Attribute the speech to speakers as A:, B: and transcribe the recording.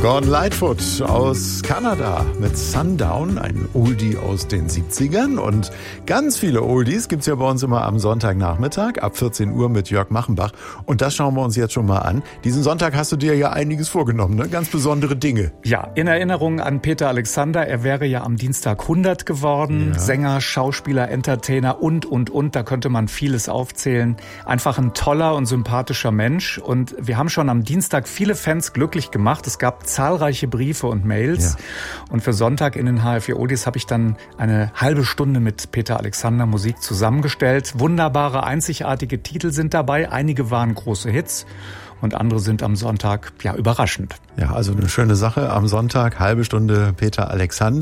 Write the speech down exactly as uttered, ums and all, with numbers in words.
A: Gordon Lightfoot aus Kanada mit Sundown, ein Oldie aus den siebzigern. Und ganz viele Oldies gibt's ja bei uns immer am Sonntagnachmittag ab vierzehn Uhr mit Jörg Machenbach. Und das schauen wir uns jetzt schon mal an. Diesen Sonntag hast du dir ja einiges vorgenommen, ne? Ganz besondere Dinge.
B: Ja, in Erinnerung an Peter Alexander. Er wäre ja am Dienstag hundert geworden. Ja. Sänger, Schauspieler, Entertainer und, und, und. Da könnte man vieles aufzählen. Einfach ein toller und sympathischer Mensch. Und wir haben schon am Dienstag viele Fans glücklich gemacht. Es gab zahlreiche Briefe und Mails. Ja. Und für Sonntag in den H F vier Oldies habe ich dann eine halbe Stunde mit Peter Alexander Musik zusammengestellt. Wunderbare, einzigartige Titel sind dabei. Einige waren große Hits und andere sind am Sonntag ja überraschend.
A: Ja, also eine schöne Sache. Am Sonntag halbe Stunde Peter Alexander.